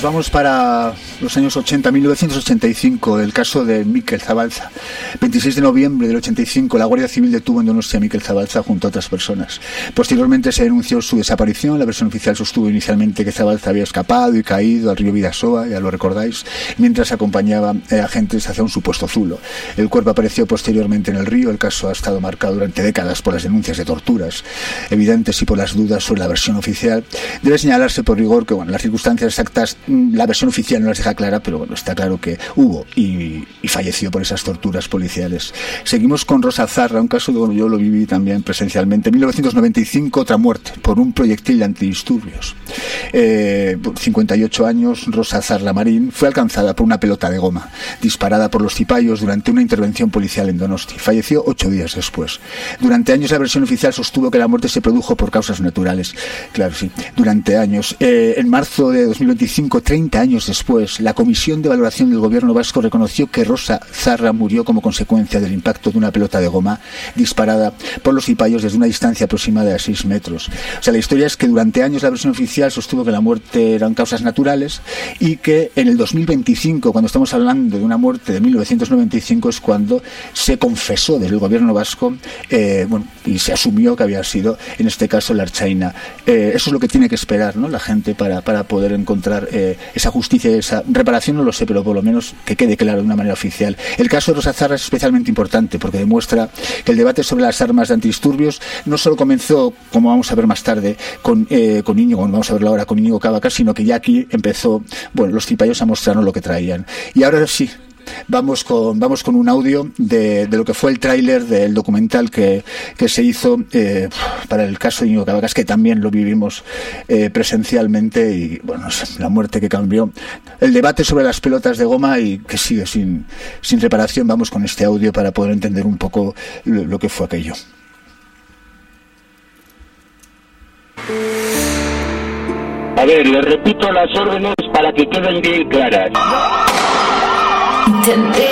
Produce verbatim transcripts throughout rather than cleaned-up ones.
nos vamos para los años ochenta, mil novecientos ochenta y cinco, el caso de Mikel Zabalza. veintiséis de noviembre del ochenta y cinco, la Guardia Civil detuvo en Donostia a Mikel Zabalza junto a otras personas. Posteriormente se denunció su desaparición. La versión oficial sostuvo inicialmente que Zabalza había escapado y caído al río Bidasoa, ya lo recordáis, mientras acompañaba eh, agentes hacia un supuesto zulo. El cuerpo apareció posteriormente en el río. El caso ha estado marcado durante décadas por las denuncias de torturas evidentes y por las dudas sobre la versión oficial. Debe señalarse por rigor que, bueno, las circunstancias exactas, la versión oficial no las deja clara, pero bueno, está claro que hubo y, y falleció por esas torturas policiales. Seguimos con Rosa Zarra, un caso que bueno, yo lo viví también presencialmente. En mil novecientos noventa y cinco, otra muerte por un proyectil de antidisturbios. Eh, cincuenta y ocho años, Rosa Zarra Marín fue alcanzada por una pelota de goma disparada por los cipayos durante una intervención policial en Donosti. Falleció ocho días después. Durante años la versión oficial sostuvo que la muerte se produjo por causas naturales. Claro, sí, durante años. Eh, en marzo de dos mil veinticinco, treinta años después, la Comisión de Valoración del Gobierno Vasco reconoció que Rosa Zarra murió como consecuencia del impacto de una pelota de goma disparada por los cipayos desde una distancia aproximada de seis metros. O sea, la historia es que durante años la versión oficial sostuvo que la muerte eran causas naturales y que en el dos mil veinticinco, cuando estamos hablando de una muerte de mil novecientos noventa y cinco, es cuando se confesó desde el Gobierno vasco eh, bueno, y se asumió que había sido, en este caso, la Ertzaina. Eh, eso es lo que tiene que esperar, ¿no?, la gente para, para poder encontrar eh, esa justicia, esa reparación, no lo sé, pero por lo menos que quede claro de una manera oficial. El caso de Rosa Zarra es especialmente importante porque demuestra que el debate sobre las armas de antidisturbios no solo comenzó, como vamos a ver más tarde, con, eh, con Íñigo, vamos a verlo ahora con Íñigo Cabacas, sino que ya aquí empezó, bueno, los cipayos a mostrarnos lo que traían. Y ahora sí, Vamos con, vamos con un audio de, de lo que fue el tráiler del documental que, que se hizo eh, para el caso de Íñigo Cabacas, que también lo vivimos eh, presencialmente, y bueno, la muerte que cambió el debate sobre las pelotas de goma y que sigue sin, sin reparación. Vamos con este audio para poder entender un poco lo, lo que fue aquello. A ver, les repito las órdenes para que queden bien claras. Intenté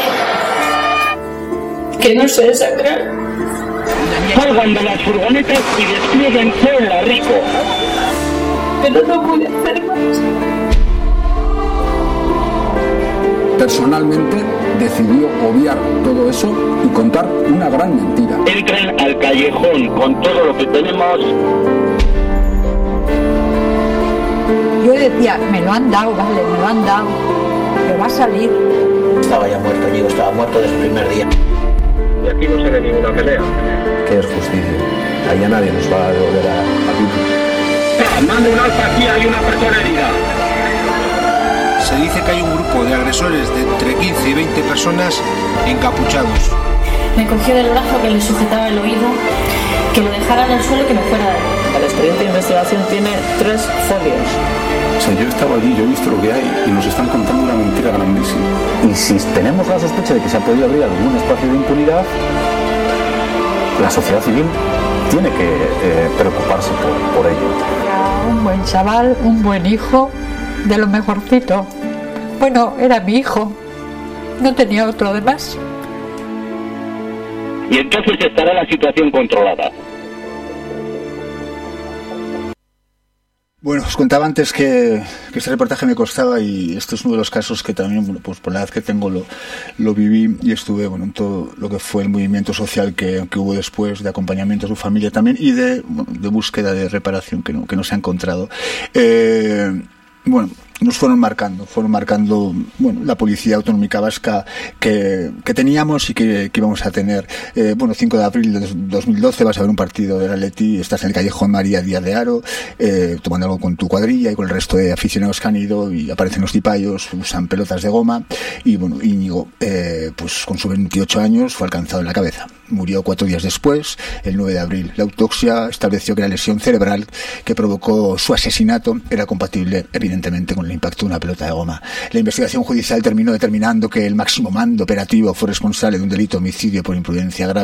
que no se desangrara. Salgan de las furgonetas y desplieguen Puebla Rico. Pero no pude hacer más. Personalmente decidió obviar todo eso y contar una gran mentira. Entren al callejón con todo lo que tenemos. Yo decía, me lo han dado, vale, me lo han dado, pero va a salir. Estaba ya muerto, Íñigo estaba muerto desde el primer día. Y aquí no se ve ninguna pelea. ¿Qué es justicia? Allá nadie nos va a devolver a, a Pipi. Manda un alfa aquí, hay una persona herida. Se dice que hay un grupo de agresores de entre quince y veinte personas encapuchados. Me cogió del brazo que le sujetaba el oído, que lo dejara en el suelo y que me fuera de ahí. El expediente de investigación tiene tres folios. O sea, yo estaba allí, yo he visto lo que hay y nos están contando una mentira grandísima. Y si tenemos la sospecha de que se ha podido abrir algún espacio de impunidad, la sociedad civil tiene que eh, preocuparse por, por ello. Era un buen chaval, un buen hijo, de lo mejorcito. Bueno, era mi hijo, no tenía otro de más. Y entonces estará la situación controlada. Bueno, os contaba antes que, que este reportaje me costaba, y esto es uno de los casos que también, bueno, pues por la edad que tengo lo, lo viví y estuve, bueno, en todo lo que fue el movimiento social que, que hubo después, de acompañamiento a su familia también y de, bueno, de búsqueda de reparación que no, que no se ha encontrado. Eh, bueno, nos fueron marcando, fueron marcando, bueno, la Policía Autonómica Vasca que, que teníamos y que, que íbamos a tener. Eh, bueno, cinco de abril de dos mil doce vas a ver un partido del Atleti, estás en el callejón María Díaz de Haro, eh, tomando algo con tu cuadrilla y con el resto de aficionados que han ido, y aparecen los cipayos, usan pelotas de goma, y bueno, Íñigo, eh, pues con sus veintiocho años, fue alcanzado en la cabeza. Murió cuatro días después, el nueve de abril. La autopsia estableció que la lesión cerebral que provocó su asesinato era compatible, evidentemente, con el impacto de una pelota de goma. La investigación judicial terminó determinando que el máximo mando operativo fue responsable de un delito de homicidio por imprudencia grave